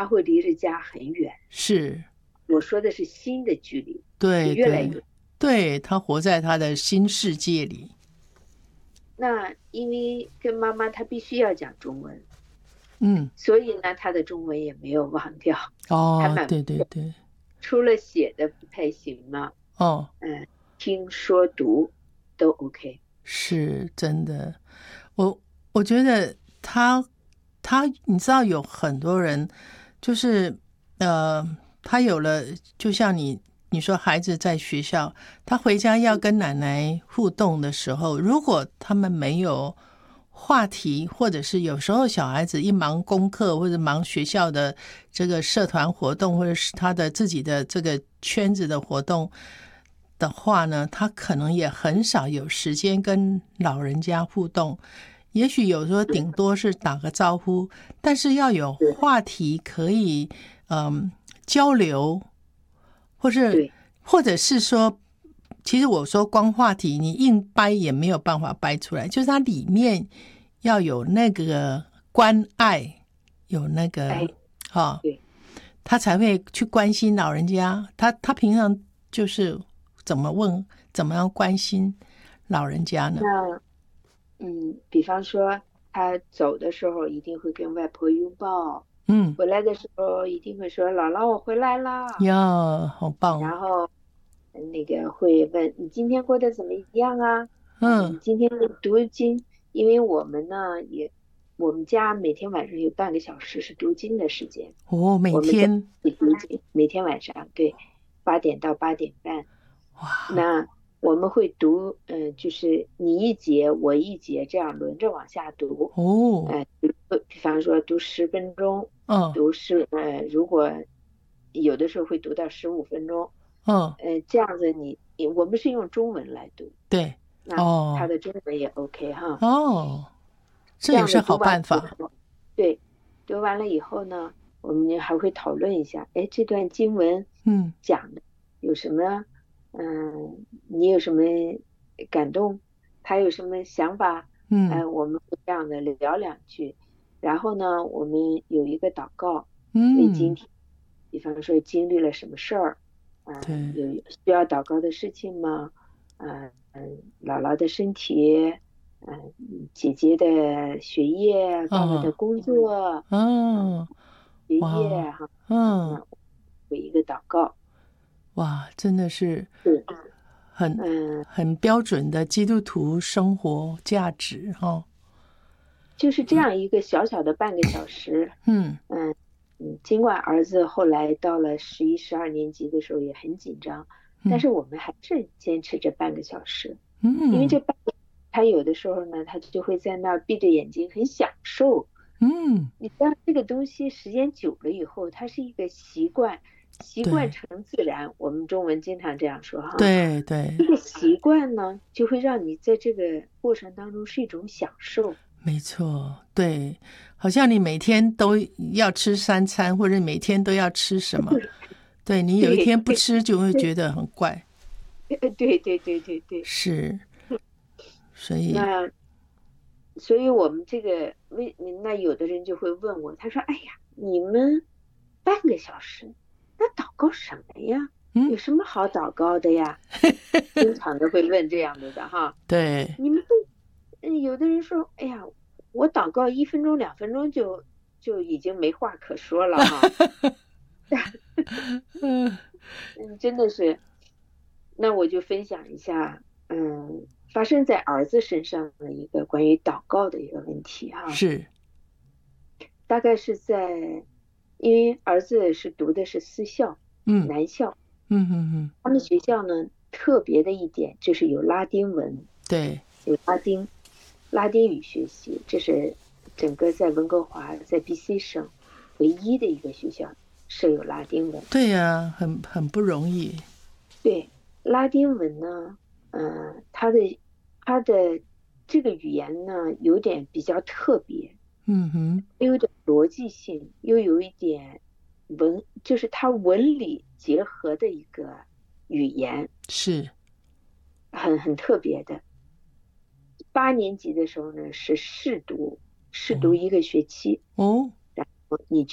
他会离着家很远。 是， 我说的是心的距离， 对对越来越。 对，他活在他的新世界里。 那因为跟妈妈他必须要讲中文， 嗯， 所以呢，他的中文也没有忘掉，还哦， 蛮， 对对对， 除了写的不太行了， 哦， 听说读都 OK。 是真的。我我觉得他，你知道有很多人就是他有了，就像你说孩子在学校，他回家要跟奶奶互动的时候，如果他们没有话题，或者是有时候小孩子一忙功课或者忙学校的这个社团活动，或者是他的自己的这个圈子的活动的话呢，他可能也很少有时间跟老人家互动。也许有时候顶多是打个招呼，但是要有对话题可以交流，或是对或者是说，其实我说光话题，你硬掰也没有办法掰出来，就是它里面要有那个关爱，有那哎个哈、 对。 他才会去关心老人家。他平常就是怎么问，怎么样关心老人家呢？ 那比方说他走的时候一定会跟外婆拥抱， 嗯， 回来的时候一定会说姥姥我回来啦， 呀，好棒， 然后那个会问你今天过得怎么样啊？ 嗯， 你今天读经，因为我们呢我们家每天晚上有半个小时是读经的时间， 哦，每我们在天， 一起读经，每天晚上对8点到8点半。 哇， 那我们会读，就是你一节我一节这样轮着往下读， 哦， 比方说读10分钟， 嗯如果有的时候会读到15分钟， 嗯， 这样子我们是用中文来读， 对， 那他哦的中文也 OK 哈， 哦，这这也是好样的读完办法。 以后，对，读完了以后呢，我们还会讨论一下，哎，这段经文嗯讲的有什么，你有什么感动，他有什么想法， 嗯我们会这样的聊2句，然后呢，我们有一个祷告，为今嗯， 天，比方说经历了什么事儿， 对， 有需要祷告的事情吗？姥姥的身体。姐姐的学业，爸爸的哦工作，嗯， 哦， 学业哇， 哈， 嗯那有一个祷告， 哇，真的是是， 很嗯， 很标准的基督徒生活价值哈。 就是这样一个小小的半个小时， 嗯嗯尽管儿子后来到了11、12年级的时候也很紧张，但嗯是我们还是坚持这半个小时，因为嗯他有的时候呢，他就会在那儿闭着眼睛很享受。 嗯， 你知道这个东西时间久了以后，它是一个习惯，习惯对成自然。我们中文经常这样说哈， 对对， 这个习惯呢，就会让你在这个过程当中是一种享受。 没错，对，好像你每天都要吃3餐，或者每天都要吃什么，对你有一对天不吃就会觉得很怪。 对对对对对。 是，所以那所以我们这个那有的人就会问我，他说：“哎呀，你们半个小时，那祷告什么呀？ 嗯， 有什么好祷告的呀？”经常的会问这样的哈。 对， 你们有的人说，哎呀，我祷告1分钟、2分钟就已经没话可说了哈。 嗯真的是，那我就分享一下，发生在儿子身上的一个关于祷告的一个问题哈。 是， 大概是因为儿子读的是私校， 嗯男校， 嗯嗯嗯， 他们学校呢特别的一点就是有拉丁文， 对有拉丁语学习，这是整个在温哥华在 BC 省唯一的一个学校设有拉丁文。 对呀，很不容易。 对，拉丁文呢，它的这个语言呢有点比较特别， 嗯哼， 又有点逻辑性，又有一点就是它文理结合的一个语言， 是， 很特别的。8年级的时候呢是试读哦 1个学期， 哦，